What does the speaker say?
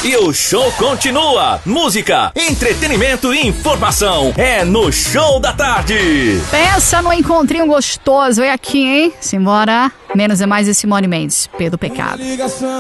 E o show continua. Música, entretenimento e informação. É no Show da Tarde. Pensa no encontrinho gostoso. É aqui, hein? Simbora. Menos é mais e Simone Mendes. Pedro Pecado.